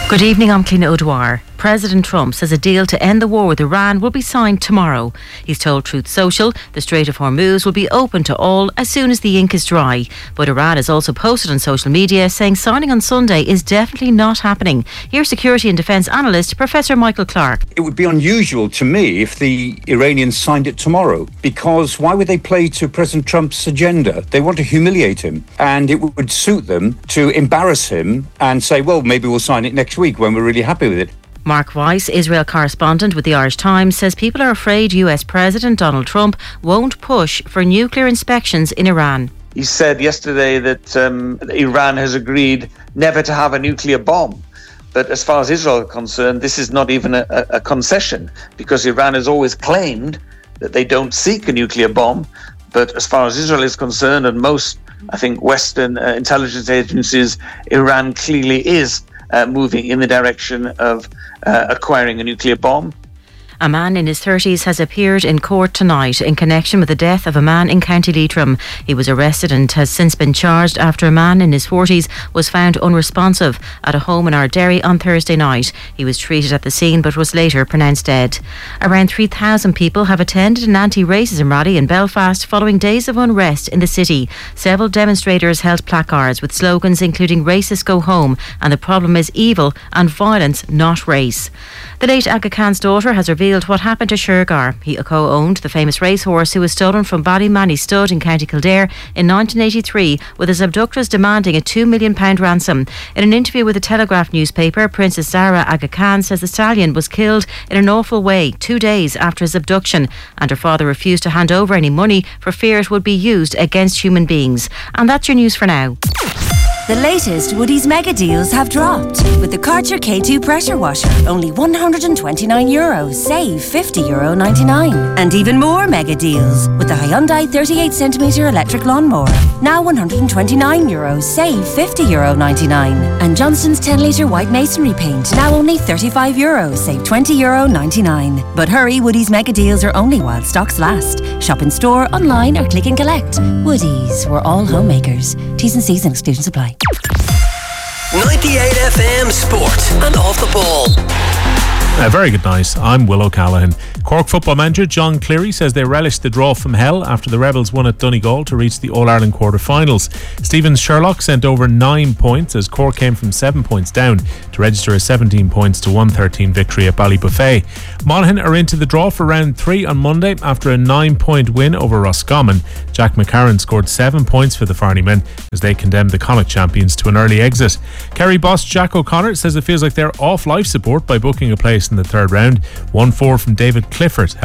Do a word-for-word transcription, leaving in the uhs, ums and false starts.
Good evening, I'm Cliona O'Dwyer. President Trump says a deal to end the war with Iran will be signed tomorrow. He's told Truth Social the Strait of Hormuz will be open to all as soon as the ink is dry. But Iran has also posted on social media saying signing on Sunday is definitely not happening. Here's security and defence analyst Professor Michael Clark. It would be unusual to me if the Iranians signed it tomorrow, because why would they play to President Trump's agenda? They want to humiliate him, and it would suit them to embarrass him and say, well, maybe we'll sign it next week when we're really happy with it. Mark Weiss, Israel correspondent with the Irish Times, says people are afraid U S President Donald Trump won't push for nuclear inspections in Iran. He said yesterday that um, Iran has agreed never to have a nuclear bomb. But as far as Israel is concerned, this is not even a, a concession, because Iran has always claimed that they don't seek a nuclear bomb. But as far as Israel is concerned, and most, I think, Western uh, intelligence agencies, Iran clearly is Uh, moving in the direction of uh, acquiring a nuclear bomb. A man in his thirties has appeared in court tonight in connection with the death of a man in County Leitrim. He was arrested and has since been charged after a man in his forties was found unresponsive at a home in Ardderry on Thursday night. He was treated at the scene but was later pronounced dead. Around three thousand people have attended an anti-racism rally in Belfast following days of unrest in the city. Several demonstrators held placards with slogans including "Racists go home" and "The problem is evil" and "Violence, not race." The late Aga Khan's daughter has revealed what happened to Shergar. He co-owned the famous racehorse who was stolen from Ballymanny Stud in County Kildare in nineteen eighty-three, with his abductors demanding a two million pounds ransom. In an interview with the Telegraph newspaper, Princess Zara Aga Khan says the stallion was killed in an awful way two days after his abduction, and her father refused to hand over any money for fear it would be used against human beings. And that's your news for now. The latest Woodies mega deals have dropped. With the Karcher K two pressure washer, only one hundred twenty-nine euro, save fifty euro ninety-nine. And even more mega deals with the Hyundai thirty-eight centimetre electric lawnmower, now one hundred twenty-nine euro, save fifty euro ninety-nine. And Johnson's ten litre white masonry paint, now only thirty-five euro, save twenty euro ninety-nine. But hurry, Woodies mega deals are only while stocks last. Shop in store, online or click and collect. Woodies, we're all homemakers. T's and C's and exclusions apply. ninety-eight F M Sport and Off the Ball. A very good night. I'm Will O'Callaghan. Cork football manager John Cleary says they relished the draw from hell after the Rebels won at Donegal to reach the All-Ireland quarter-finals. Stephen Sherlock sent over nine points as Cork came from seven points down to register a seventeen points to one thirteen victory at Ballybuffet. Monaghan are into the draw for round three on Monday after a nine-point win over Roscommon. Jack McCarron scored seven points for the Farney men as they condemned the Connacht champions to an early exit. Kerry boss Jack O'Connor says it feels like they're off life support by booking a place in the third round. one four from David Clifford